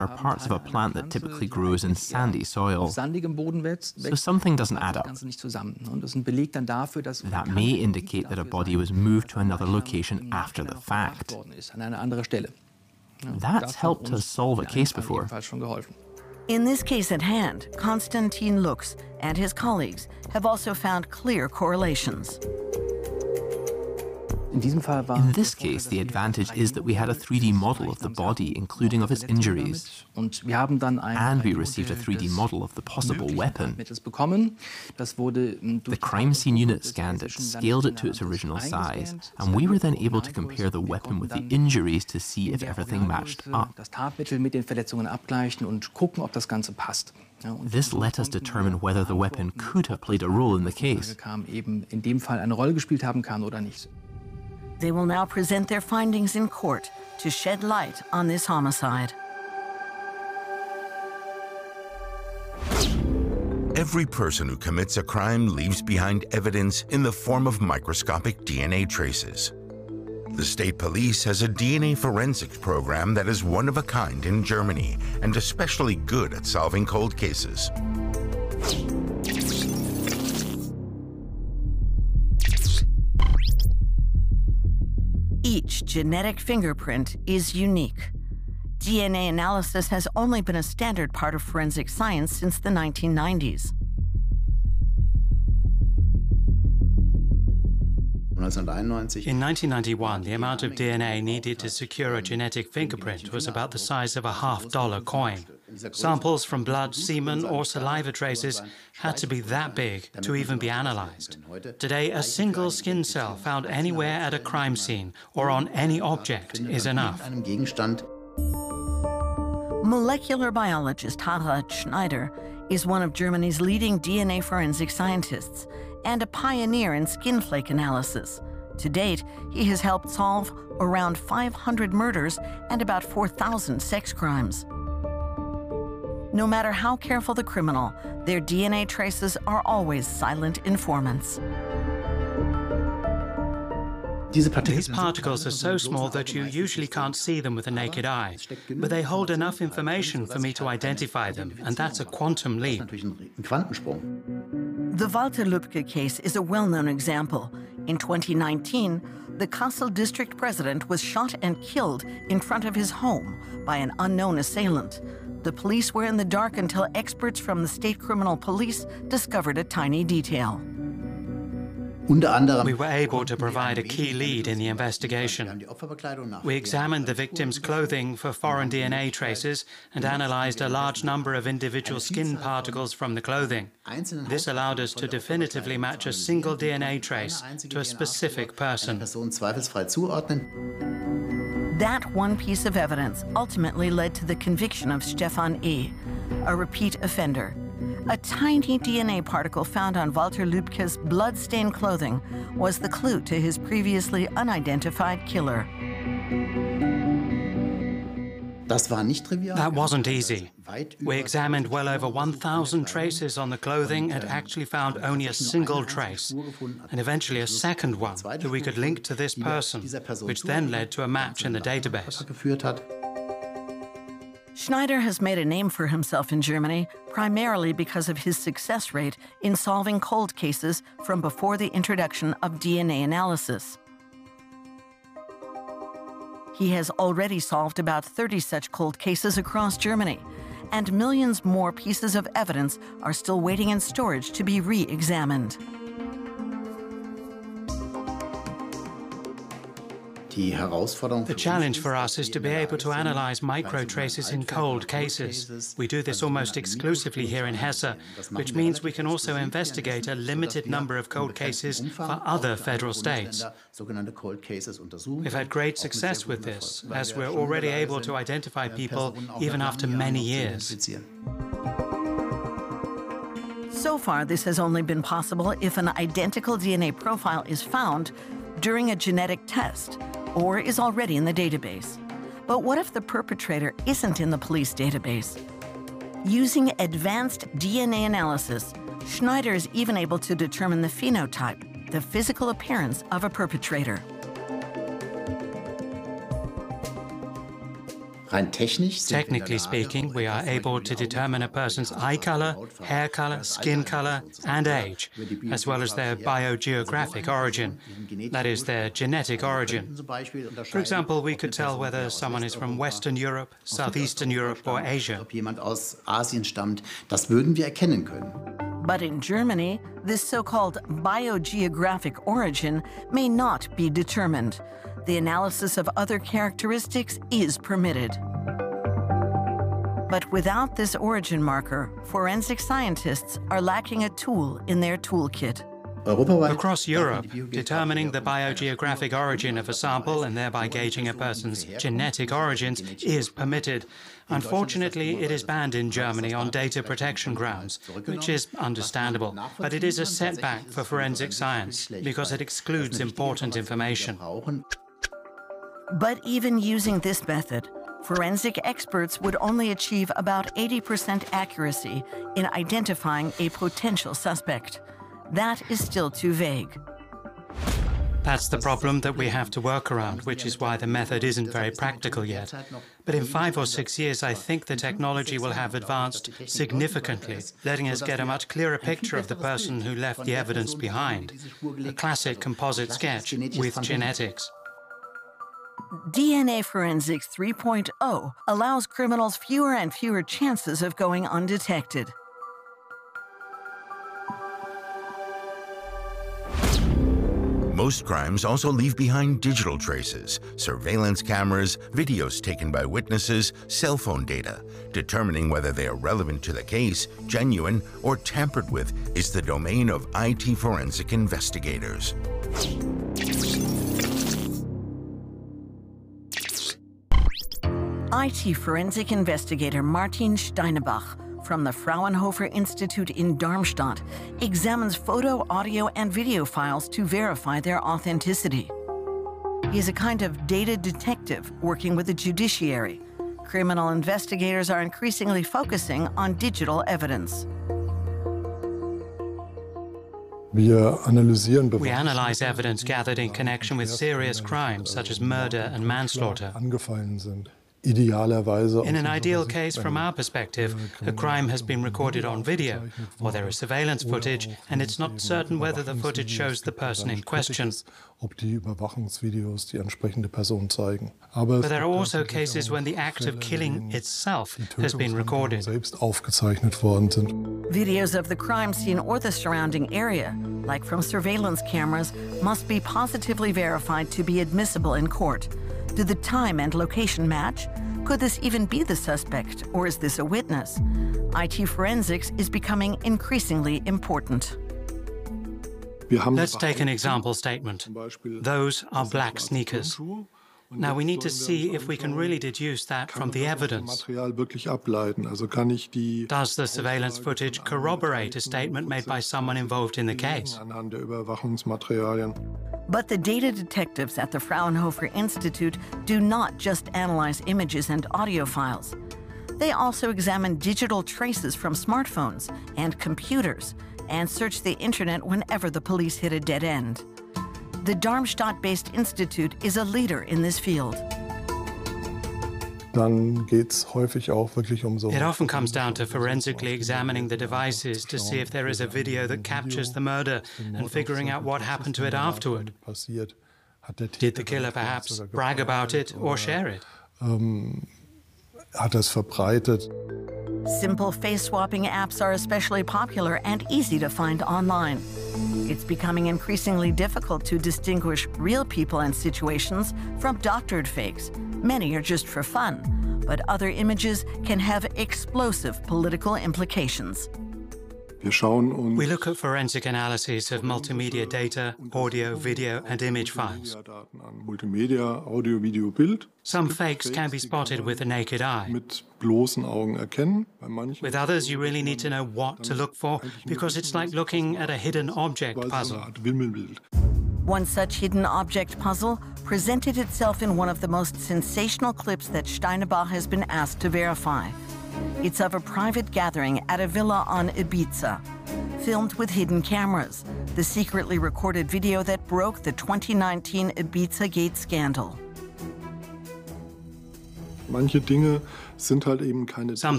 are parts of a plant that typically grows in sandy soil. So something doesn't add up. That may indicate that a body was moved to another location after the fact. That's helped us solve a case before. In this case at hand, Konstantin Lux and his colleagues have also found clear correlations. In this case, the advantage is that we had a 3D model of the body, including of its injuries. And we received a 3D model of the possible weapon. The crime scene unit scanned it, scaled it to its original size, and we were then able to compare the weapon with the injuries to see if everything matched up. This let us determine whether the weapon could have played a role in the case. They will now present their findings in court to shed light on this homicide. Every person who commits a crime leaves behind evidence in the form of microscopic DNA traces. The state police has a DNA forensics program that is one of a kind in Germany and especially good at solving cold cases. Each genetic fingerprint is unique. DNA analysis has only been a standard part of forensic science since the 1990s. In 1991, the amount of DNA needed to secure a genetic fingerprint was about the size of a $50 coin. Samples from blood, semen, or saliva traces had to be that big to even be analyzed. Today, a single skin cell found anywhere at a crime scene or on any object is enough. Molecular biologist Harald Schneider is one of Germany's leading DNA forensic scientists and a pioneer in skin flake analysis. To date, he has helped solve around 500 murders and about 4,000 sex crimes. No matter how careful the criminal, their DNA traces are always silent informants. These particles are so small that you usually can't see them with the naked eye, but they hold enough information for me to identify them, and that's a quantum leap. The Walter Lübcke case is a well-known example. In 2019, the Kassel district president was shot and killed in front of his home by an unknown assailant. The police were in the dark until experts from the state criminal police discovered a tiny detail. We were able to provide a key lead in the investigation. We examined the victim's clothing for foreign DNA traces and analyzed a large number of individual skin particles from the clothing. This allowed us to definitively match a single DNA trace to a specific person. That one piece of evidence ultimately led to the conviction of Stefan E., a repeat offender. A tiny DNA particle found on Walter Lübcke's blood-stained clothing was the clue to his previously unidentified killer. That wasn't easy. We examined well over 1,000 traces on the clothing and actually found only a single trace, and eventually a second one that we could link to this person, which then led to a match in the database. Schneider has made a name for himself in Germany primarily because of his success rate in solving cold cases from before the introduction of DNA analysis. He has already solved about 30 such cold cases across Germany, and millions more pieces of evidence are still waiting in storage to be re-examined. The challenge for us is to be able to analyze microtraces in cold cases. We do this almost exclusively here in Hesse, which means we can also investigate a limited number of cold cases for other federal states. We've had great success with this, as we're already able to identify people even after many years. So far, this has only been possible if an identical DNA profile is found during a genetic test or is already in the database. But what if the perpetrator isn't in the police database? Using advanced DNA analysis, Schneider is even able to determine the phenotype, the physical appearance of a perpetrator. Technically speaking, we are able to determine a person's eye color, hair color, skin color, and age, as well as their biogeographic origin, that is, their genetic origin. For example, we could tell whether someone is from Western Europe, Southeastern Europe, or Asia. But in Germany, this so-called biogeographic origin may not be determined. The analysis of other characteristics is permitted. But without this origin marker, forensic scientists are lacking a tool in their toolkit. Across Europe, determining the biogeographic origin of a sample and thereby gauging a person's genetic origins is permitted. Unfortunately, it is banned in Germany on data protection grounds, which is understandable, but it is a setback for forensic science because it excludes important information. But even using this method, forensic experts would only achieve about 80% accuracy in identifying a potential suspect. That is still too vague. That's the problem that we have to work around, which is why the method isn't very practical yet. But in 5 or 6 years, I think the technology will have advanced significantly, letting us get a much clearer picture of the person who left the evidence behind. A classic composite sketch with genetics. DNA Forensics 3.0 allows criminals fewer and fewer chances of going undetected. Most crimes also leave behind digital traces, surveillance cameras, videos taken by witnesses, cell phone data. Determining whether they are relevant to the case, genuine, or tampered with is the domain of IT forensic investigators. IT forensic investigator Martin Steinebach from the Fraunhofer Institute in Darmstadt examines photo, audio, and video files to verify their authenticity. He is a kind of data detective working with the judiciary. Criminal investigators are increasingly focusing on digital evidence. We analyze evidence gathered in connection with serious crimes such as murder and manslaughter. In an ideal case, from our perspective, a crime has been recorded on video, or there is surveillance footage, and it's not certain whether the footage shows the person in question. But there are also cases when the act of killing itself has been recorded. Videos of the crime scene or the surrounding area, like from surveillance cameras, must be positively verified to be admissible in court. Do the time and location match? Could this even be the suspect, or is this a witness? IT forensics is becoming increasingly important. Let's take an example statement. Those are black sneakers. Now we need to see if we can really deduce that from the evidence. Does the surveillance footage corroborate a statement made by someone involved in the case? But the data detectives at the Fraunhofer Institute do not just analyze images and audio files. They also examine digital traces from smartphones and computers and search the internet whenever the police hit a dead end. The Darmstadt-based institute is a leader in this field. It often comes down to forensically examining the devices to see if there is a video that captures the murder and figuring out what happened to it afterward. Did the killer perhaps brag about it or share it? Simple face-swapping apps are especially popular and easy to find online. It's becoming increasingly difficult to distinguish real people and situations from doctored fakes. Many are just for fun, but other images can have explosive political implications. We look at forensic analyses of multimedia data, audio, video, and image files. Some fakes can be spotted with the naked eye. With others, you really need to know what to look for, because it's like looking at a hidden object puzzle. One such hidden object puzzle presented itself in one of the most sensational clips that Steinebach has been asked to verify. It's of a private gathering at a villa on Ibiza, filmed with hidden cameras, the secretly recorded video that broke the 2019 Ibiza Gate scandal. manche Dinge sind halt eben keine Some